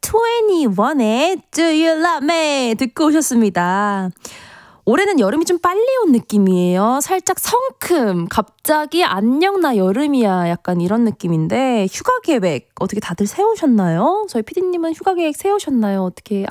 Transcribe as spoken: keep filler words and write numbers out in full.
이십일의 Do You Love Me 듣고 오셨습니다. 올해는 여름이 좀 빨리 온 느낌이에요. 살짝 성큼, 갑자기 안녕 나 여름이야 약간 이런 느낌인데 휴가 계획 어떻게 다들 세우셨나요? 저희 피디님은 휴가 계획 세우셨나요? 어떻게